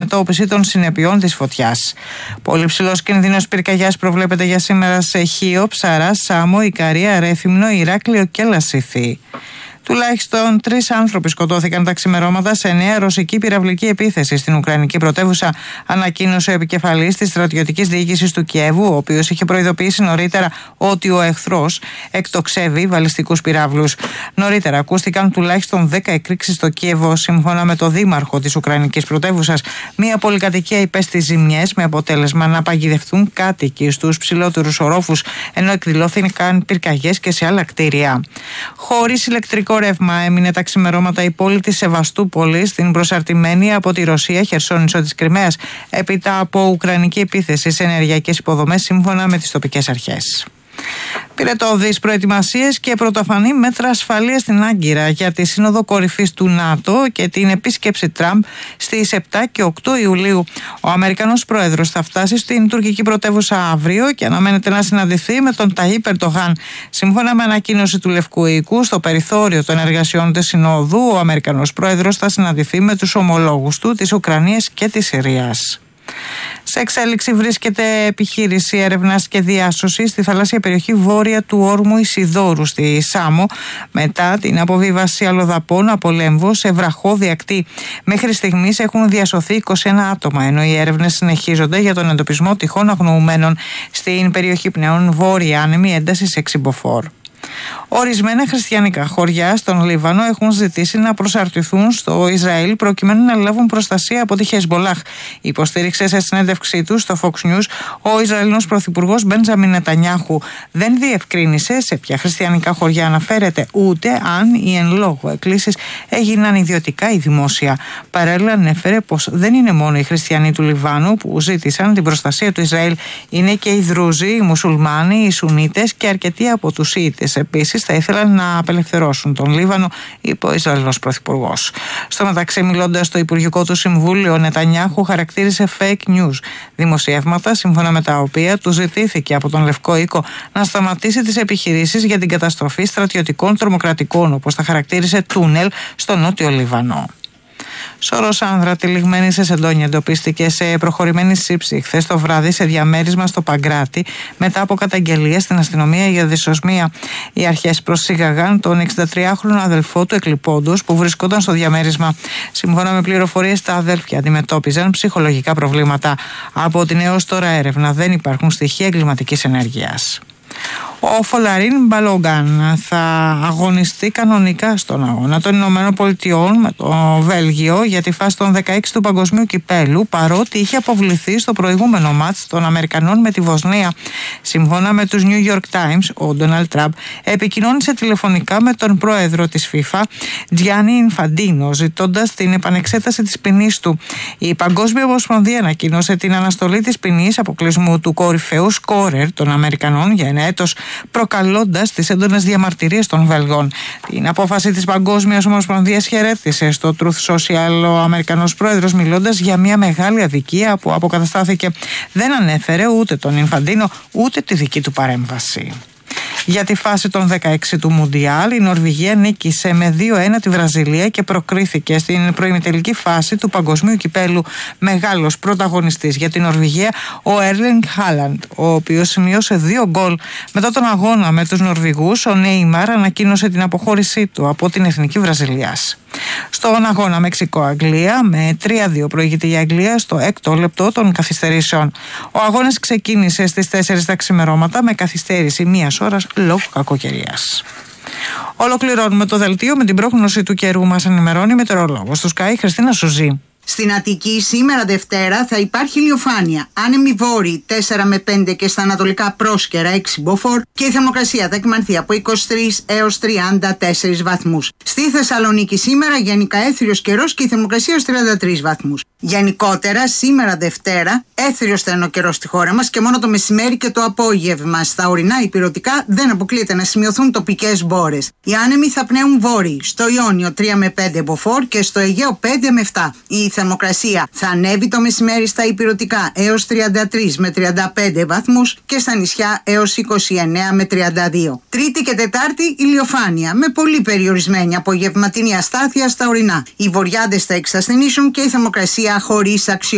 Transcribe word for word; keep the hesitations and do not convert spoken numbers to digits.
αντιμετώπιση των συνεπειών της φωτιάς. Πολύ ψηλός κίνδυνος πυρκαγιάς προβλέπεται για σήμερα σε Χίο, Ψαρά, Σάμο, Ικαρία, Ρέθυμνο, Ηράκλειο και Λασίθι. Τουλάχιστον τρεις άνθρωποι σκοτώθηκαν τα ξημερώματα σε νέα ρωσική πυραυλική επίθεση στην Ουκρανική πρωτεύουσα, ανακοίνωσε ο επικεφαλής της στρατιωτικής διοίκησης του Κιέβου, ο οποίος είχε προειδοποιήσει νωρίτερα ότι ο εχθρός εκτοξεύει βαλιστικούς πυράβλους. Νωρίτερα ακούστηκαν τουλάχιστον δέκα εκρήξεις στο Κιέβο, σύμφωνα με το δήμαρχο της Ουκρανικής πρωτεύουσας. Μία πολυκατοικία υπέστη ζημιές, με αποτέλεσμα να παγιδευτούν κάτοικοι στους ψηλότερους ορόφους, ενώ εκδηλώθηκαν πυρκαγιές και σε άλλα κτίρια. Χωρίς ηλεκτρικό ρεύμα έμεινε τα ξημερώματα η πόλη της Σεβαστούπολης, στην προσαρτημένη από τη Ρωσία Χερσόνησο της Κριμαίας, έπειτα από ουκρανική επίθεση σε ενεργειακές υποδομές, σύμφωνα με τις τοπικές αρχές. Πυρετώδεις προετοιμασίες και πρωτοφανή μέτρα ασφαλείας στην Άγκυρα για τη Σύνοδο Κορυφής του ΝΑΤΟ και την επίσκεψη Τραμπ στις επτά και οκτώ Ιουλίου. Ο Αμερικανός πρόεδρος θα φτάσει στην τουρκική πρωτεύουσα αύριο και αναμένεται να συναντηθεί με τον Ταγίπ Ερντογάν. Σύμφωνα με ανακοίνωση του Λευκού Οίκου, στο περιθώριο των εργασιών της Συνόδου, ο Αμερικανός πρόεδρος θα συναντηθεί με τους ομολόγους του της Ουκρανίας και της Συρίας. Σε εξέλιξη βρίσκεται επιχείρηση έρευνας και διάσωσης στη θαλάσσια περιοχή βόρεια του όρμου Ισιδώρου στη Σάμο, μετά την αποβίβαση αλλοδαπών από Λέμβο σε βραχώδη ακτή. Μέχρι στιγμής έχουν διασωθεί είκοσι ένα άτομα, ενώ οι έρευνες συνεχίζονται για τον εντοπισμό τυχόν αγνοουμένων στην περιοχή πλέον βόρεια άνεμη έντασης έξι μποφόρ. Ορισμένα χριστιανικά χωριά στον Λίβανο έχουν ζητήσει να προσαρτηθούν στο Ισραήλ προκειμένου να λάβουν προστασία από τη Χεσμολάχ. Υποστήριξε σε συνέντευξή του στο Fox News ο Ισραηλινός πρωθυπουργός Μπέντζαμιν Νετανιάχου. Δεν διευκρίνησε σε ποια χριστιανικά χωριά αναφέρεται, ούτε αν οι εν λόγω εκκλήσεις έγιναν ιδιωτικά ή δημόσια. Παράλληλα, ανέφερε πως δεν είναι μόνο οι χριστιανοί του Λιβάνου που ζήτησαν την προστασία του Ισραήλ, είναι και οι Δρούζοι, οι Μουσουλμάνοι, οι Σουνίτες και αρκετοί από τους Σιήτες. Επίσης, θα ήθελαν να απελευθερώσουν τον Λίβανο, είπε ο Ισραηλινός πρωθυπουργός. Στο μεταξύ, μιλώντας στο Υπουργικό του Συμβούλιο, ο Νετανιάχου χαρακτήρισε fake news δημοσιεύματα, σύμφωνα με τα οποία του ζητήθηκε από τον Λευκό Οίκο να σταματήσει τις επιχειρήσεις για την καταστροφή στρατιωτικών τρομοκρατικών, όπως τα χαρακτήρισε, τούνελ στο νότιο Λίβανο. Σώρος άνδρα τυλιγμένη σε σεντόνια εντοπίστηκε σε προχωρημένη σύψη χθες το βράδυ σε διαμέρισμα στο Παγκράτη, μετά από καταγγελία στην αστυνομία για δυσοσμία. Οι αρχές προσήγαγαν τον εξηντατριάχρονο αδελφό του εκλειπώντος που βρισκόταν στο διαμέρισμα. Σύμφωνα με πληροφορίες, τα αδέλφια αντιμετώπιζαν ψυχολογικά προβλήματα. Από την έως τώρα έρευνα δεν υπάρχουν στοιχεία εγκληματικής ενέργειας. Ο Φολαρίν Μπαλόγκαν θα αγωνιστεί κανονικά στον αγώνα των Ηνωμένων Πολιτειών με το Βέλγιο για τη φάση των δεκαέξι του Παγκοσμίου Κυπέλου, παρότι είχε αποβληθεί στο προηγούμενο μάτς των Αμερικανών με τη Βοσνία. Σύμφωνα με τους New York Times, ο Ντόναλντ Τραμπ επικοινώνησε τηλεφωνικά με τον πρόεδρο της FIFA, Τζιάννι Ινφαντίνο, ζητώντας την επανεξέταση της ποινής του. Η Παγκόσμια Ομοσπονδία ανακοίνωσε την αναστολή της ποινής αποκλεισμού του κορυφαίου σκόρερ των Αμερικανών για ένα έτος, προκαλώντας τις έντονες διαμαρτυρίες των Βέλγων. Την απόφαση της Παγκόσμιας Ομοσπονδίας χαιρέτησε στο Truth Social ο Αμερικανός πρόεδρος, μιλώντας για μια μεγάλη αδικία που αποκαταστάθηκε. Δεν ανέφερε ούτε τον Ινφαντίνο ούτε τη δική του παρέμβαση. Για τη φάση των δεκαέξι του Μουντιάλ, η Νορβηγία νίκησε με δύο ένα τη Βραζιλία και προκρίθηκε στην προημιτελική φάση του Παγκοσμίου Κυπέλου. Μεγάλος πρωταγωνιστής για την Νορβηγία ο Έρλινγκ Χάλαντ, ο οποίος σημείωσε δύο γκολ. Μετά τον αγώνα με τους Νορβηγούς, ο Νέιμαρ ανακοίνωσε την αποχώρησή του από την Εθνική Βραζιλίας. Στον αγώνα Μεξικό-Αγγλία, με τρία δύο προηγείται η Αγγλία στο έκτο λεπτό των καθυστερήσεων. Ο αγώνας ξεκίνησε στις τέσσερις τα ξημερώματα με καθυστέρηση μίας ώρας λόγω κακοκαιρίας. Ολοκληρώνουμε το δελτίο με την πρόγνωση του καιρού. Μας ενημερώνει η μετεωρολόγος του Sky, Χριστίνα Σουζή. Στην Αττική σήμερα Δευτέρα θα υπάρχει ηλιοφάνεια. Άνεμοι βόρειοι τέσσερα με πέντε και στα ανατολικά πρόσκαιρα έξι μποφόρ και η θερμοκρασία θα εκμανθεί από είκοσι τρεις έως τριάντα τέσσερις βαθμούς. Στη Θεσσαλονίκη σήμερα γενικά έθριος καιρός και η θερμοκρασία έως τριάντα τρεις βαθμούς. Γενικότερα σήμερα Δευτέρα έθριος θα είναι ο καιρός στη χώρα μας και μόνο το μεσημέρι και το απόγευμα. Στα ορεινά υπηρωτικά δεν αποκλείεται να σημειωθούν τοπικές μπόρες. Οι άνεμοι θα πνέουν βόρειοι. Στο Ιόνιο τρία με πέντε μποφόρ και στο Αιγαίο πέντε με επτά. Η θερμοκρασία θα ανέβει το μεσημέρι στα υπηρωτικά έως τριάντα τρεις με τριάντα πέντε βαθμούς και στα νησιά έως είκοσι εννέα με τριάντα δύο. Τρίτη και Τετάρτη ηλιοφάνεια με πολύ περιορισμένη απογευματινή αστάθεια στα ορεινά. Οι βορειάδες θα εξασθενήσουν και η θερμοκρασία χωρίς αξιολόγηση.